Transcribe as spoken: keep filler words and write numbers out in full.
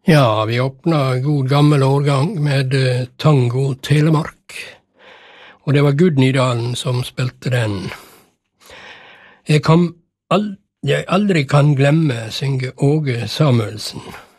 Ja, vi åpna god gammel årgang med eh, Tango Telemark, og det var Gudnidalen som spilte den. Jeg, kan ald jeg aldri kan glemme, synger Åge Samuelsen.